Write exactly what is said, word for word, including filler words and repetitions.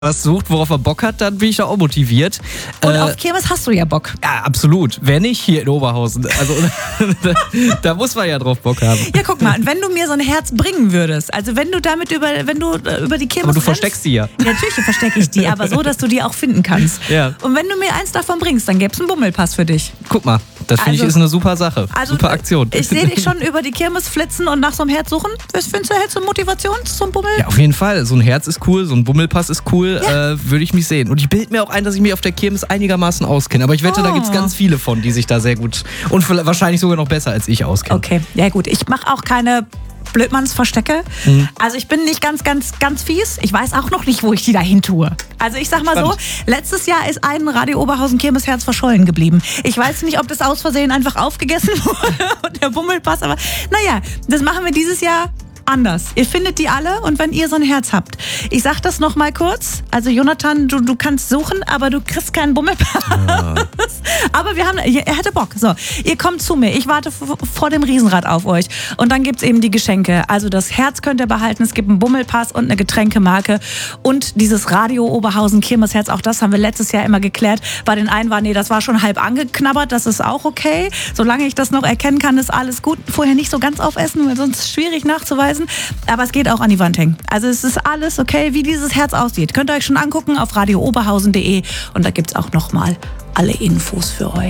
was sucht, worauf er Bock hat, dann bin ich da auch motiviert. Und äh, auf Kirmes hast du ja Bock. Ja, absolut. Wer nicht hier in Oberhausen. Also da, da muss man ja drauf Bock haben. Ja, guck mal, und wenn du mir so ein Herz bringen würdest, also wenn du damit über, wenn du äh, über die Kirmes Aber du rennst, versteckst die ja. Ja, natürlich verstecke ich die, aber so, dass du die auch finden kannst. Ja. Und wenn du mir eins davon bringst, dann gäbe es einen Bummelpass für dich. Guck mal, das finde ich Also- ist eine super Sache. Also, super Aktion. Ich sehe dich schon über die Kirmes flitzen und nach so einem Herz suchen. Was findest du, hältst du Motivation zu einem Bummel? Ja, auf jeden Fall. So ein Herz ist cool, so ein Bummelpass ist cool. Ja. Äh, würde ich mich sehen. Und ich bilde mir auch ein, dass ich mich auf der Kirmes einigermaßen auskenne. Aber ich wette, Oh. da gibt es ganz viele von, die sich da sehr gut und vielleicht- wahrscheinlich sogar noch besser als ich auskennen. Okay, ja gut. Ich mache auch keine Blödmannsverstecke. Mhm. Also ich bin nicht ganz, ganz, ganz fies. Ich weiß auch noch nicht, wo ich die dahin tue. Also ich sag mal Spannend. so, letztes Jahr ist ein Radio Oberhausen Kirmesherz verschollen geblieben. Ich weiß nicht, ob das aus Versehen einfach aufgegessen wurde und der Bummelpass, aber naja, das machen wir dieses Jahr anders. Ihr findet die alle und wenn ihr so ein Herz habt. Ich sag das noch mal kurz. Also Jonathan, du, du kannst suchen, aber du kriegst keinen Bummelpass. Ja. Aber wir haben, er hatte Bock. So, ihr kommt zu mir. Ich warte v- vor dem Riesenrad auf euch. Und dann gibt's eben die Geschenke. Also das Herz könnt ihr behalten. Es gibt einen Bummelpass und eine Getränkemarke. Und dieses Radio Oberhausen Kirmesherz, auch das haben wir letztes Jahr immer geklärt. Bei den einen war, nee, das war schon halb angeknabbert. Das ist auch okay. Solange ich das noch erkennen kann, ist alles gut. Vorher nicht so ganz aufessen, weil sonst ist es schwierig nachzuweisen. Aber es geht auch an die Wand hängen. Also es ist alles okay, wie dieses Herz aussieht. Könnt ihr euch schon angucken auf radio oberhausen punkt de und da gibt's auch nochmal alle Infos für euch.